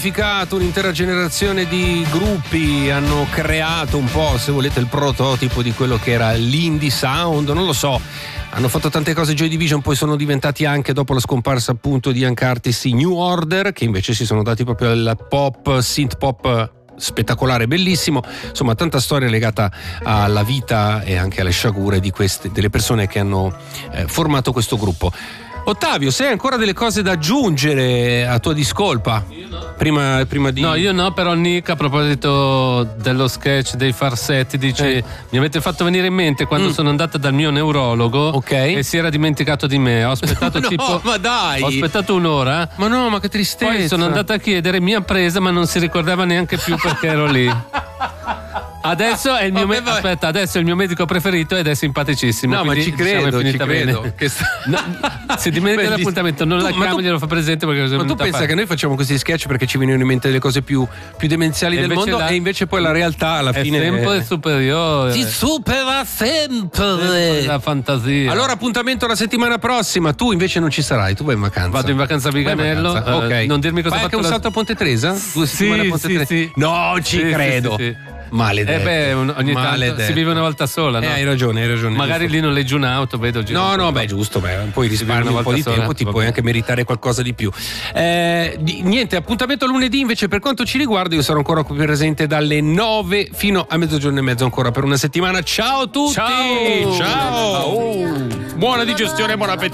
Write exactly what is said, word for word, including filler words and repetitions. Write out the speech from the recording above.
Un'intera generazione di gruppi hanno creato un po', se volete, il prototipo di quello che era l'indie sound, non lo so. Hanno fatto tante cose Joy Division, poi sono diventati anche, dopo la scomparsa appunto di Ian Curtis, i New Order, che invece si sono dati proprio al pop, synth pop spettacolare, bellissimo. Insomma, tanta storia legata alla vita e anche alle sciagure di queste, delle persone che hanno eh, formato questo gruppo. Ottavio, se hai ancora delle cose da aggiungere a tua discolpa? Io no. Prima, prima di... No, io no, però Nick, a proposito dello sketch dei farsetti, dice Eh. mi avete fatto venire in mente quando Mm. sono andata dal mio neurologo, Ok. e si era dimenticato di me. Ho aspettato No, tipo ma dai! Ho aspettato un'ora. Ma no, ma che tristezza! Poi sono andata a chiedere, mi ha presa, ma non si ricordava neanche più perché ero lì. Adesso è il mio Vabbè, me- vabbè. aspetta, adesso è il mio medico preferito ed è simpaticissimo. No, ma quindi, ci credo, diciamo, è ci finita credo. bene. Che sta- No, si dimentica Bellissimo. l'appuntamento, non Tu- la ma chiamo, tu- glielo fa presente perché Ma tu pensa che noi facciamo questi sketch perché ci vengono in mente delle cose più, più demenziali E del invece mondo la- e invece poi la realtà alla è fine sempre superiore. si supera sempre. La fantasia. Allora, appuntamento la settimana prossima. Tu invece non ci sarai, tu vai in vacanza. Vado in vacanza a Vai in Viganello. vacanza, ok. eh, non dirmi cosa Fai ho anche fatto un la- salto a Ponte Tresa? Due settimane a Ponte sì, Tresa? sì. No, ci Sì, sì, credo. sì, sì. Maledetto. Eh beh, un- ogni Maledetto. tanto si vive una volta sola, no? Eh, hai ragione, hai ragione. Magari giusto. lì noleggi un'auto, vedo. giro No, un no, po'. beh, giusto, beh, poi risparmi una un po' volta di sola, tempo, ti va puoi bene. anche meritare qualcosa di più. Eh, di- niente, appuntamento lunedì invece per quanto ci riguarda, io sarò ancora qui presente dalle nove fino a mezzogiorno e mezzo ancora per una settimana. Ciao a tutti! Ciao! Ciao! Buona digestione, buon appetito!